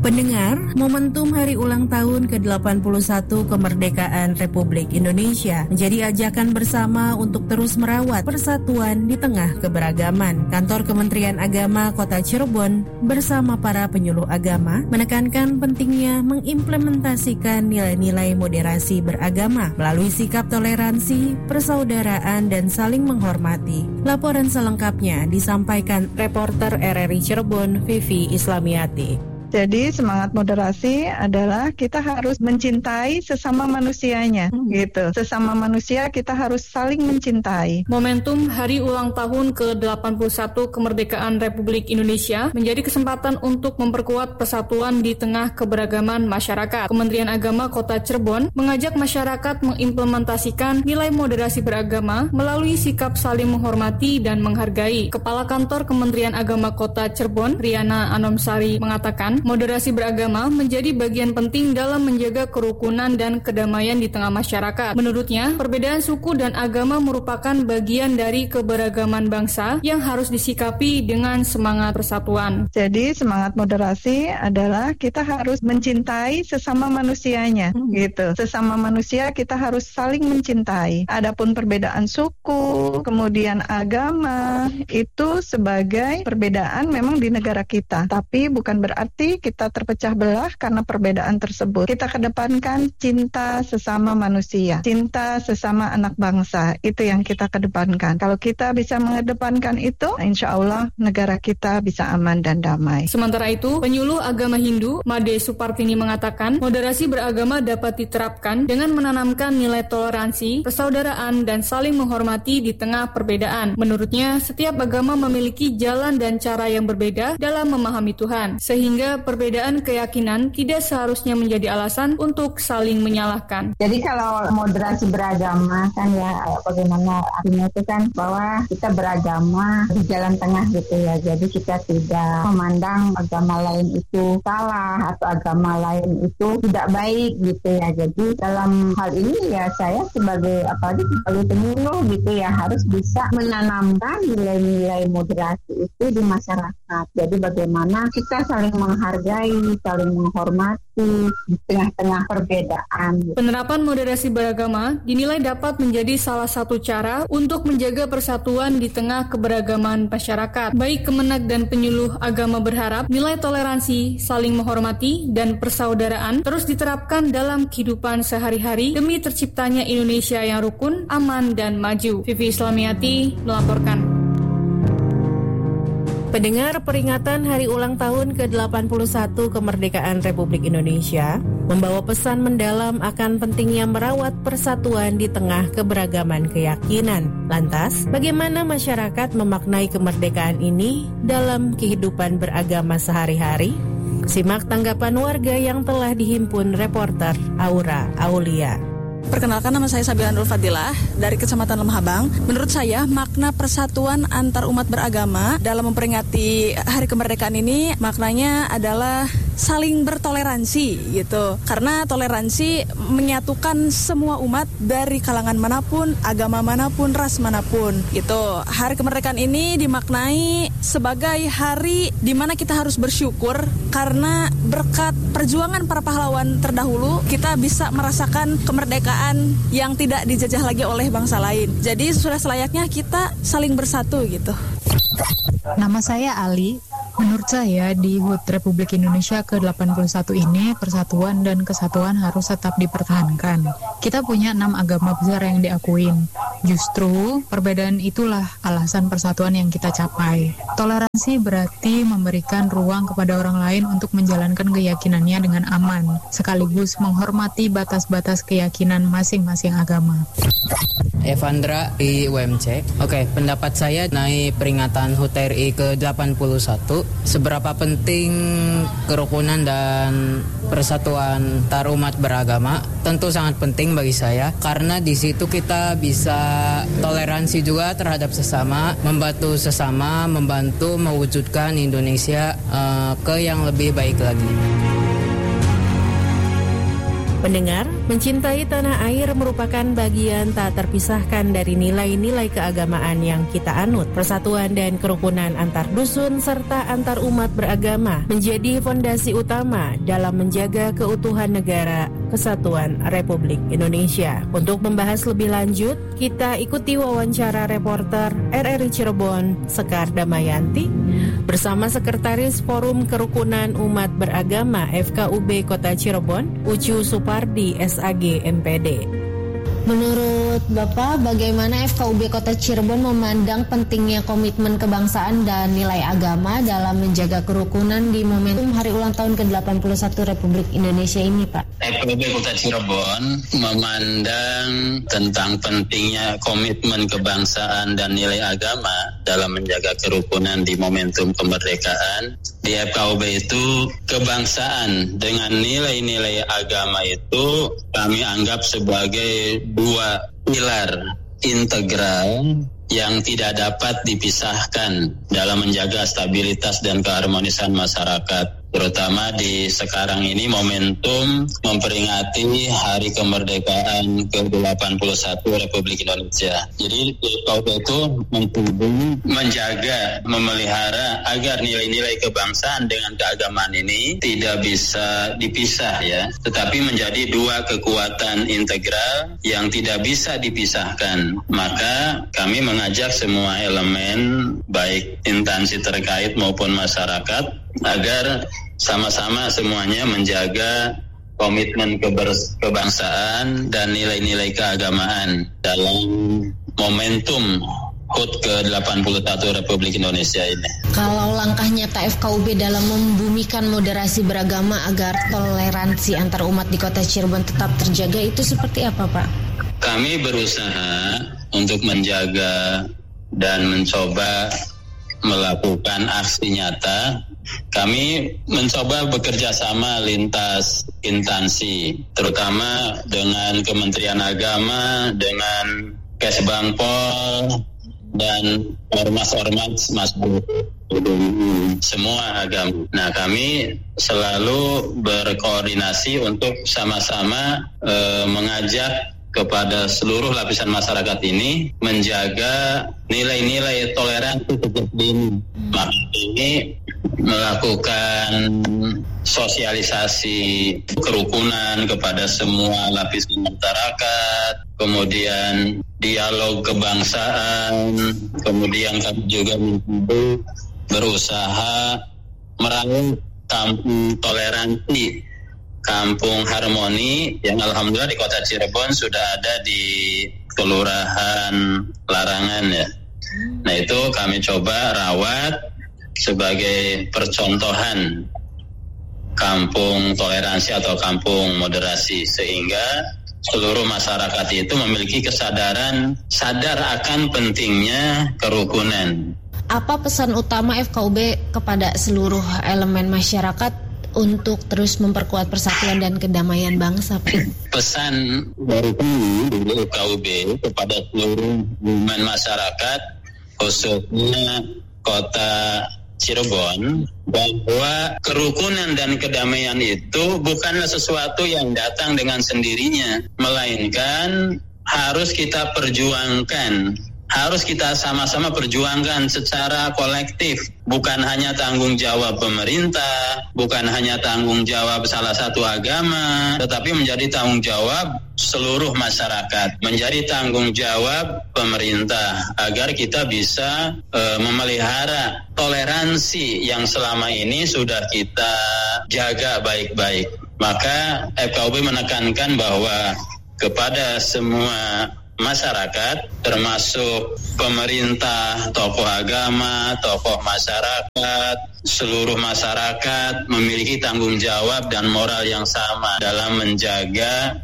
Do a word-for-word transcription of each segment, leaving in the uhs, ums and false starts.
Pendengar, momentum hari ulang tahun ke delapan puluh satu kemerdekaan Republik Indonesia menjadi ajakan bersama untuk terus merawat persatuan di tengah keberagaman. Kantor Kementerian Agama Kota Cirebon bersama para penyuluh agama menekankan pentingnya mengimplementasikan nilai-nilai moderasi beragama melalui sikap toleransi, persaudaraan, dan saling menghormati. Laporan selengkapnya disampaikan reporter R R I Cirebon, Vivi Islamiati. Jadi semangat moderasi adalah kita harus mencintai sesama manusianya, hmm. gitu. Sesama manusia kita harus saling mencintai. Momentum Hari Ulang Tahun ke delapan puluh satu Kemerdekaan Republik Indonesia menjadi kesempatan untuk memperkuat persatuan di tengah keberagaman masyarakat. Kementerian Agama Kota Cirebon mengajak masyarakat mengimplementasikan nilai moderasi beragama melalui sikap saling menghormati dan menghargai. Kepala Kantor Kementerian Agama Kota Cirebon, Riana Anomsari, mengatakan moderasi beragama menjadi bagian penting dalam menjaga kerukunan dan kedamaian di tengah masyarakat. Menurutnya, perbedaan suku dan agama merupakan bagian dari keberagaman bangsa yang harus disikapi dengan semangat persatuan. Jadi, semangat moderasi adalah kita harus mencintai sesama manusianya, hmm. gitu. Sesama manusia kita harus saling mencintai. Adapun perbedaan suku, kemudian agama, itu sebagai perbedaan memang di negara kita. Tapi bukan berarti kita terpecah belah karena perbedaan tersebut. Kita kedepankan cinta sesama manusia, cinta sesama anak bangsa. Itu yang kita kedepankan. Kalau kita bisa mengedepankan itu, insya Allah negara kita bisa aman dan damai. Sementara itu, penyuluh agama Hindu, Made Supartini, mengatakan moderasi beragama dapat diterapkan dengan menanamkan nilai toleransi, persaudaraan, dan saling menghormati di tengah perbedaan. Menurutnya, setiap agama memiliki jalan dan cara yang berbeda dalam memahami Tuhan, sehingga perbedaan keyakinan tidak seharusnya menjadi alasan untuk saling menyalahkan. Jadi kalau moderasi beragama kan ya bagaimana artinya itu kan bahwa kita beragama di jalan tengah gitu ya. Jadi kita tidak memandang agama lain itu salah atau agama lain itu tidak baik gitu ya. Jadi dalam hal ini ya saya sebagai apalagi sebagai penyuluh gitu ya harus bisa menanamkan nilai-nilai moderasi itu di masyarakat. Jadi bagaimana kita saling menghargai, saling menghormati di tengah-tengah perbedaan. Penerapan moderasi beragama dinilai dapat menjadi salah satu cara untuk menjaga persatuan di tengah keberagaman masyarakat. Baik Kemenag dan penyuluh agama berharap nilai toleransi, saling menghormati, dan persaudaraan terus diterapkan dalam kehidupan sehari-hari demi terciptanya Indonesia yang rukun, aman, dan maju. Vivi Islamiati melaporkan. Pendengar, peringatan Hari Ulang Tahun ke delapan puluh satu Kemerdekaan Republik Indonesia membawa pesan mendalam akan pentingnya merawat persatuan di tengah keberagaman keyakinan. Lantas, bagaimana masyarakat memaknai kemerdekaan ini dalam kehidupan beragama sehari-hari? Simak tanggapan warga yang telah dihimpun reporter Aura Aulia. Perkenalkan, nama saya Sabila Nurul Fadilah dari Kecamatan Lemah Abang. Menurut saya, makna persatuan antar umat beragama dalam memperingati Hari Kemerdekaan ini maknanya adalah saling bertoleransi gitu. Karena toleransi menyatukan semua umat dari kalangan manapun, agama manapun, ras manapun gitu. Hari Kemerdekaan ini dimaknai sebagai hari di mana kita harus bersyukur karena berkat perjuangan para pahlawan terdahulu kita bisa merasakan kemerdekaan yang tidak dijajah lagi oleh bangsa lain. Jadi sudah selayaknya kita saling bersatu gitu. Nama saya Ali. Menurut saya di H U T Republik Indonesia ke delapan puluh satu ini persatuan dan kesatuan harus tetap dipertahankan. Kita punya enam agama besar yang diakuin. Justru perbedaan itulah alasan persatuan yang kita capai. Toleransi berarti memberikan ruang kepada orang lain untuk menjalankan keyakinannya dengan aman, sekaligus menghormati batas-batas keyakinan masing-masing agama. Evandra di U M C. Oke, pendapat saya mengenai peringatan H U T R I ke delapan puluh satu, seberapa penting kerukunan dan persatuan antar umat beragama? Tentu sangat penting bagi saya karena di situ kita bisa toleransi juga terhadap sesama, membantu sesama, membantu mewujudkan Indonesia uh, ke yang lebih baik lagi. Pendengar, mencintai tanah air merupakan bagian tak terpisahkan dari nilai-nilai keagamaan yang kita anut. Persatuan dan kerukunan antar dusun serta antar umat beragama menjadi fondasi utama dalam menjaga keutuhan negara Kesatuan Republik Indonesia. Untuk membahas lebih lanjut, kita ikuti wawancara reporter R R I Cirebon, Sekar Damayanti, bersama Sekretaris Forum Kerukunan Umat Beragama F K U B Kota Cirebon, Ucu Supardi S A G M P D. Menurut Bapak, bagaimana F K U B Kota Cirebon memandang pentingnya komitmen kebangsaan dan nilai agama dalam menjaga kerukunan di momentum hari ulang tahun ke delapan puluh satu Republik Indonesia ini, Pak? F K U B Kota Cirebon memandang tentang pentingnya komitmen kebangsaan dan nilai agama dalam menjaga kerukunan di momentum kemerdekaan. Di F K U B itu kebangsaan dengan nilai-nilai agama itu kami anggap sebagai dua pilar integral yang tidak dapat dipisahkan dalam menjaga stabilitas dan keharmonisan masyarakat. Terutama di sekarang ini momentum memperingati Hari Kemerdekaan ke delapan puluh satu Republik Indonesia. Jadi F K U B itu menjaga, memelihara agar nilai-nilai kebangsaan dengan keagamaan ini tidak bisa dipisah ya, tetapi menjadi dua kekuatan integral yang tidak bisa dipisahkan. Maka kami mengajak semua elemen baik instansi terkait maupun masyarakat agar sama-sama semuanya menjaga komitmen keber- kebangsaan dan nilai-nilai keagamaan dalam momentum H U T ke delapan puluh satu Republik Indonesia ini. Kalau langkah nyata F K U B dalam membumikan moderasi beragama agar toleransi antar umat di Kota Cirebon tetap terjaga itu seperti apa, Pak? Kami berusaha untuk menjaga dan mencoba melakukan aksi nyata. Kami mencoba bekerja sama lintas instansi, terutama dengan Kementerian Agama, dengan Kesbangpol, dan ormas-ormas masuk semua agama. Nah, kami selalu berkoordinasi untuk sama-sama eh, mengajak kepada seluruh lapisan masyarakat ini menjaga nilai-nilai toleransi sejak dini. Maka ini melakukan sosialisasi kerukunan kepada semua lapisan masyarakat, kemudian dialog kebangsaan, kemudian kami juga berusaha meraih kampung toleransi, kampung harmoni yang alhamdulillah di Kota Cirebon sudah ada di Kelurahan Larangan ya. Nah itu kami coba rawat sebagai percontohan kampung toleransi atau kampung moderasi, sehingga seluruh masyarakat itu memiliki kesadaran sadar akan pentingnya kerukunan. Apa pesan utama F K U B kepada seluruh elemen masyarakat untuk terus memperkuat persatuan dan kedamaian bangsa? Pesan dari kami dari F K U B kepada seluruh elemen masyarakat, khususnya Kota Cirebon, bahwa kerukunan dan kedamaian itu bukanlah sesuatu yang datang dengan sendirinya, melainkan harus kita perjuangkan, harus kita sama-sama perjuangkan secara kolektif. Bukan hanya tanggung jawab pemerintah, bukan hanya tanggung jawab salah satu agama, tetapi menjadi tanggung jawab seluruh masyarakat, menjadi tanggung jawab pemerintah agar kita bisa e, memelihara toleransi yang selama ini sudah kita jaga baik-baik. Maka F K U B menekankan bahwa kepada semua masyarakat, termasuk pemerintah, tokoh agama, tokoh masyarakat, seluruh masyarakat memiliki tanggung jawab dan moral yang sama dalam menjaga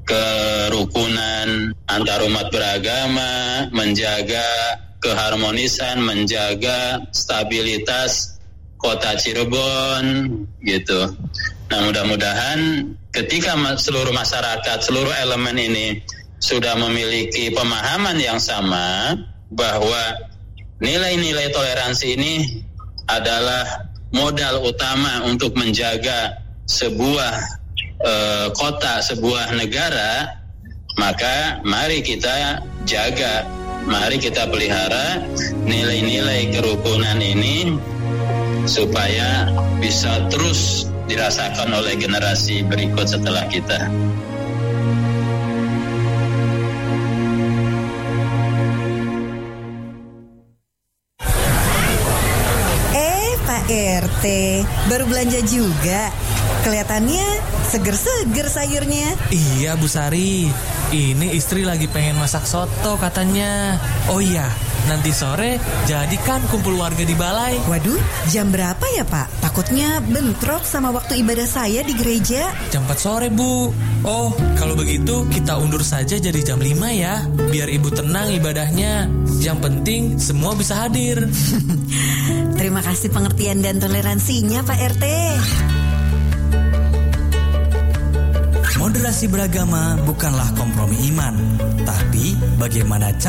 kerukunan antar umat beragama, menjaga keharmonisan, menjaga stabilitas Kota Cirebon, gitu. Nah, mudah-mudahan ketika seluruh masyarakat, seluruh elemen ini sudah memiliki pemahaman yang sama bahwa nilai-nilai toleransi ini adalah modal utama untuk menjaga sebuah eh, kota sebuah negara, maka mari kita jaga, mari kita pelihara nilai-nilai kerukunan ini supaya bisa terus dirasakan oleh generasi berikut setelah kita. Eh, Pak R T, baru belanja juga. Kelihatannya seger-seger sayurnya. Iya, Bu Sari. Ini istri lagi pengen masak soto katanya. Oh iya, nanti sore jadikan kumpul warga di balai. Waduh, jam berapa ya Pak? Takutnya bentrok sama waktu ibadah saya di gereja. Jam empat sore, Bu. Oh, kalau begitu kita undur saja jadi jam lima ya. Biar Ibu tenang ibadahnya. Yang penting semua bisa hadir. Terima kasih pengertian dan toleransinya Pak R T. Moderasi beragama bukanlah kompromi iman, tapi bagaimana cara